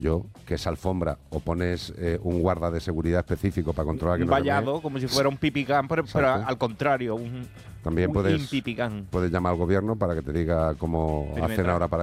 yo, que es alfombra, o pones un guarda de seguridad específico para controlar que un no vallado, se como si fuera un pipicán, pero al contrario, También un puedes impipicán. llamar al gobierno para que te diga cómo hacen Perimetral. ahora para